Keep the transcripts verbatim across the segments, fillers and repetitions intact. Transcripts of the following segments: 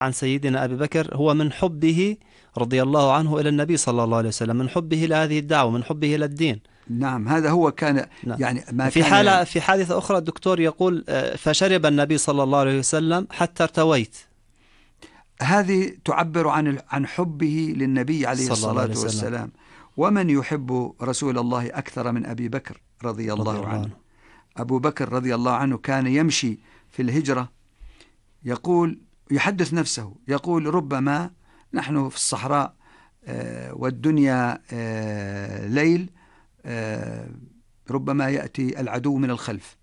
عن سيدنا أبي بكر هو من حبه رضي الله عنه إلى النبي صلى الله عليه وسلم، من حبه لهذه الدعوة، من حبه إلى الدين. نعم، هذا هو كان نعم. يعني ما في كان. حالة في حادثة أخرى الدكتور يقول فشرب النبي صلى الله عليه وسلم حتى ارتويت. هذه تعبر عن عن حبه للنبي عليه صلى الله الصلاة عليه وسلم. والسلام. ومن يحب رسول الله أكثر من أبي بكر رضي الله, رضي الله عنه. عنه. أبو بكر رضي الله عنه كان يمشي في الهجرة، يقول يحدث نفسه يقول ربما نحن في الصحراء والدنيا ليل، ربما يأتي العدو من الخلف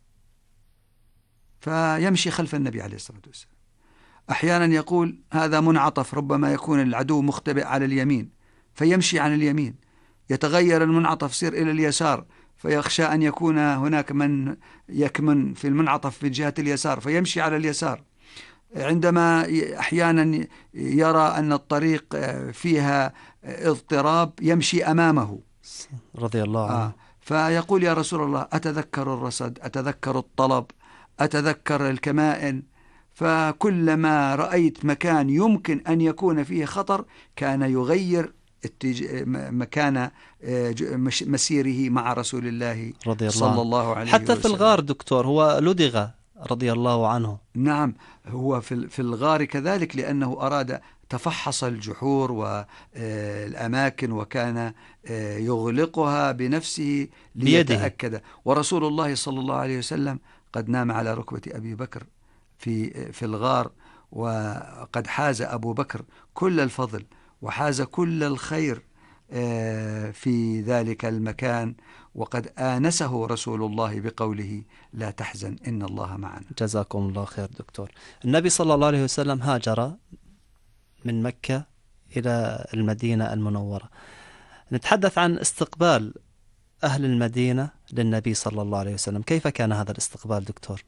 فيمشي خلف النبي عليه الصلاة والسلام. أحيانا يقول هذا منعطف، ربما يكون العدو مختبئ على اليمين فيمشي عن اليمين، يتغير المنعطف يصير إلى اليسار فيخشى أن يكون هناك من يكمن في المنعطف في جهة اليسار فيمشي على اليسار. عندما أحيانا يرى أن الطريق فيها اضطراب يمشي أمامه رضي الله عنه. آه فيقول يا رسول الله أتذكر الرصد، أتذكر الطلب، أتذكر الكمائن، فكلما رأيت مكان يمكن أن يكون فيه خطر كان يغير مكان مسيره مع رسول الله رضي الله صلى عنه. الله عليه حتى وسلم. في الغار دكتور هو لدغ رضي الله عنه. نعم، هو في في الغار كذلك لأنه أراد تفحص الجحور والأماكن وكان يغلقها بنفسه ليتأكد بيده. ورسول الله صلى الله عليه وسلم قد نام على ركبة أبي بكر في في الغار، وقد حاز أبو بكر كل الفضل وحاز كل الخير في ذلك المكان، وقد آنسه رسول الله بقوله لا تحزن إن الله معنا. جزاكم الله خير دكتور. النبي صلى الله عليه وسلم هاجر من مكة إلى المدينة المنورة. نتحدث عن استقبال أهل المدينة للنبي صلى الله عليه وسلم، كيف كان هذا الاستقبال دكتور؟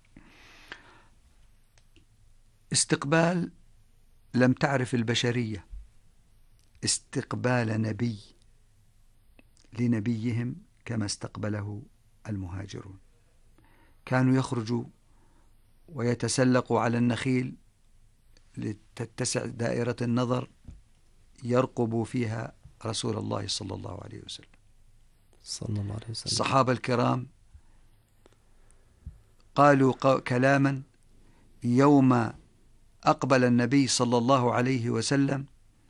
استقبال لم تعرف البشرية استقبال نبي لنبيهم كما استقبله المهاجرون. كانوا يخرجوا ويتسلقوا على النخيل لتتسع دائرة النظر يرقبوا فيها رسول الله صلى الله عليه وسلم. صلى الله عليه وسلم. الصحابة الكرام قالوا كلاما يوم أقبل النبي صلى الله عليه وسلم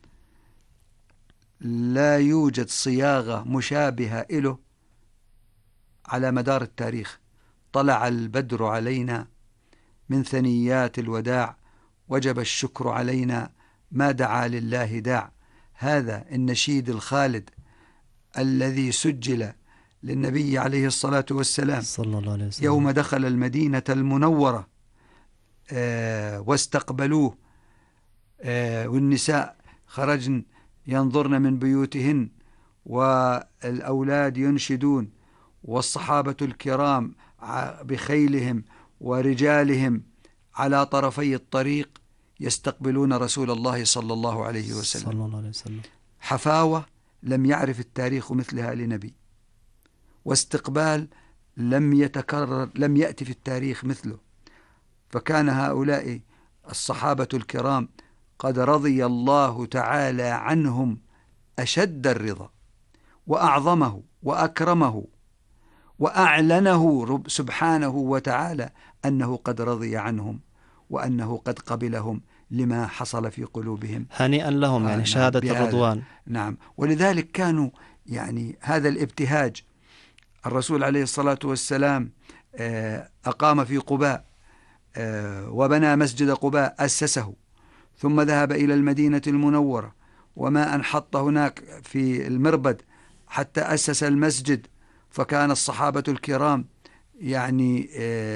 لا يوجد صياغة مشابهة له على مدار التاريخ. طلع البدر علينا من ثنيات الوداع وجب الشكر علينا ما دعا لله داع. هذا النشيد الخالد الذي سجل للنبي عليه الصلاة والسلام صلى الله عليه وسلم يوم دخل المدينة المنورة آه واستقبلوه آه والنساء خرجن ينظرن من بيوتهن والأولاد ينشدون والصحابة الكرام بخيلهم ورجالهم على طرفي الطريق يستقبلون رسول الله صلى الله عليه وسلم. صلى الله عليه وسلم. حفاوة لم يعرف التاريخ مثلها لنبي، واستقبال لم يتكرر لم يأتي في التاريخ مثله. فكان هؤلاء الصحابة الكرام قد رضي الله تعالى عنهم أشد الرضا وأعظمه وأكرمه، وأعلنه سبحانه وتعالى أنه قد رضي عنهم وأنه قد قبلهم لما حصل في قلوبهم. هنيئا لهم، يعني شهادة الرضوان. نعم، ولذلك كانوا يعني هذا الابتهاج. الرسول عليه الصلاة والسلام أقام في قباء وبنى مسجد قباء أسسه، ثم ذهب إلى المدينة المنورة وما أنحط هناك في المربد حتى أسس المسجد. فكان الصحابة الكرام يعني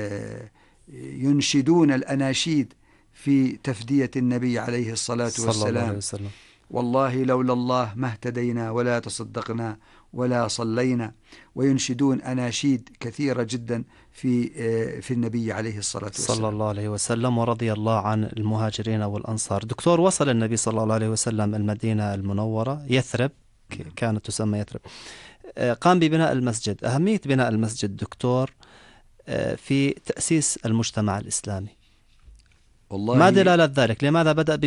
ينشدون الأناشيد في تفدية النبي عليه الصلاة والسلام. صلى الله عليه وسلم. والله لولا الله ما اهتدينا ولا تصدقنا ولا صلينا، وينشدون أناشيد كثيرة جدا في في النبي عليه الصلاة والسلام صلى الله عليه وسلم. ورضي الله عن المهاجرين والأنصار. دكتور، وصل النبي صلى الله عليه وسلم المدينة المنورة يثرب، كانت تسمى يثرب، قام ببناء المسجد. أهمية بناء المسجد دكتور في تأسيس المجتمع الإسلامي. والله ما دلالة ذلك؟ لماذا بدأ